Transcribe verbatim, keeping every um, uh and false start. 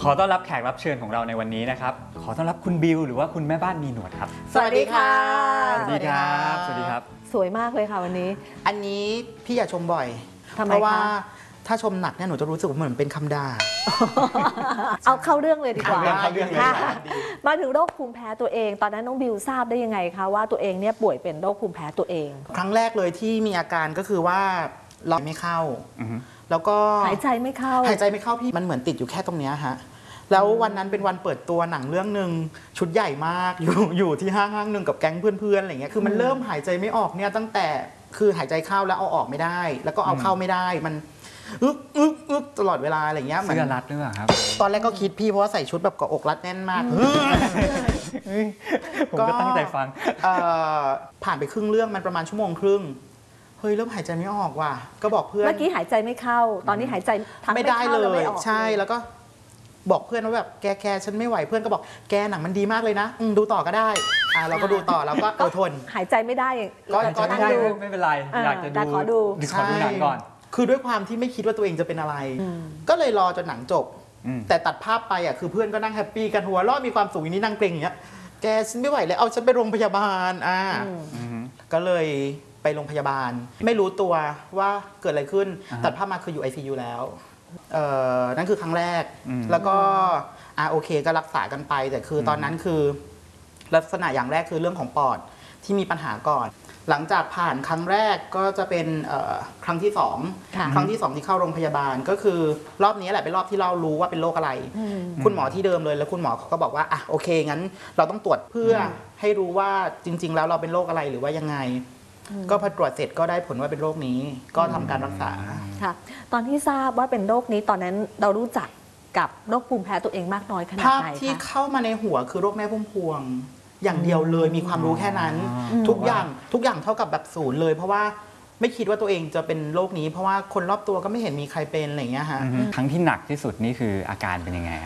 ขอต้อนรับแขกรับเชิญของเราในวันนี้นะครับขอต้อนรับคุณบิวหรือว่าคุณแม่บ้านมีหนวดครับสวัสดีค่ะสวัสดีครับสวัสดีครับสวยมากเลยค่ะวันนี้อันนี้พี่อย่าชมบ่อยทำไมคะเพราะว่าถ้าชมหนักเนี่ยหนูจะรู้สึกเหมือนเป็นคำด่าเอาเข้าเรื่องเลยดีกว่าเข้าเรื่องเลยมาถึงโรคภูมิแพ้ตัวเองตอนนั้นน้องบิวทราบได้ยังไงคะว่าตัวเองเนี่ยป่วยเป็นโรคภูมิแพ้ตัวเองครั้งแรกเลยที่มีอาการก็คือว่าเราไม่เข้าแล้วก็หายใจไม่เข้าหายใจไม่เข้าพี่มันเหมือนติดอยู่แค่ตรงนี้ฮะแล้ววันนั้นเป็นวันเปิดตัวหนังเรื่องหนึ่งชุดใหญ่มากอยู่อยู่ที่ห้างห้างหนึ่งกับแก๊งเพื่อนๆอะไรเงี้ยคือมันเริ่มหายใจไม่ออกเนี่ยตั้งแต่คือหายใจเข้าแล้วเอาออกไม่ได้แล้วก็เอาเข้าไม่ได้มันอึกอึกอึกตลอดเวลาอะไรเงี้ยเสื้อรัดหรือเปล่าครับตอนแรกก็คิดพี่เพราะว่าใส่ชุดแบบเกาะอกรัดแน่นมากผมก็ตั้งใจฟังผ่านไปครึ่งเรื่องมันประมาณชั่วโมงครึ่งเฮ้ยเริ่มหายใจไม่ออกว่ะก็บอกเพื่อนเมื่อกี้หายใจไม่เข้าตอนนี้หายใจทั้งไม่ได้เลยใช่แล้แล้วก็บอกเพื่อนว่าแบบแกแกฉันไม่ไหวเพื่อนก็บอกแกหนังมันดีมากเลยนะดูต่อก็ได้อ่าเราก็ดูต่อแล้วก็เออทนหายใจไม่ได้ก็ก็ไม่ได้ไม่เป็นไรอยากจะดูขอดูขอดูหนังก่อนคือด้วยความที่ไม่คิดว่าตัวเองจะเป็นอะไรก็เลยรอจนหนังจบแต่ตัดภาพไปอ่ะคือเพื่อนก็นั่งแฮปปี้กันหัวเราะมีความสุขนี่นั่งเกรงอย่างเงี้ยแกฉันไม่ไหวเลยเอาฉันไปโรงพยาบาลอ่าก็เลยไปโรงพยาบาลไม่รู้ตัวว่าเกิดอะไรขึ้นตัดภาพมาคืออยู่ ไอ ซี ยู แล้วเอ่อนั่นคือครั้งแรกแล้วก็อ่าโอเคก็รักษากันไปแต่คือตอนนั้นคือลักษณะอย่างแรกคือเรื่องของปอดที่มีปัญหาก่อนหลังจากผ่านครั้งแรกก็จะเป็นครั้งที่สองครั้งที่สองที่เข้าโรงพยาบาลก็คือรอบนี้แหละเป็นรอบที่เรารู้ว่าเป็นโรคอะไรคุณหมอที่เดิมเลยแล้วคุณหมอเขาก็บอกว่าอ่ะโอเคงั้นเราต้องตรวจเพื่อให้รู้ว่าจริงๆแล้วเราเป็นโรคอะไรหรือว่ายังไงก็พอตรวจเสร็จก็ได้ผลว่าเป็นโรคนี้ก็ทำการรักษาค่ะตอนที่ทราบว่าเป็นโรคนี้ตอนนั้นเรารู้จักกับโรคภูมิแพ้ตัวเองมากน้อยขนาดไหนคะภาพที่เข้ามาในหัวคือโรคแม่พุ่มพวงอย่างเดียวเลยมีความรู้แค่นั้นทุกอย่างทุกอย่างเท่ากับแบบศูนย์เลยเพราะว่าไม่คิดว่าตัวเองจะเป็นโรคนี้เพราะว่าคนรอบตัวก็ไม่เห็นมีใครเป็นอะไรอย่างเงี้ยฮะครั้งที่หนักที่สุดนี่คืออาการเป็นยังไง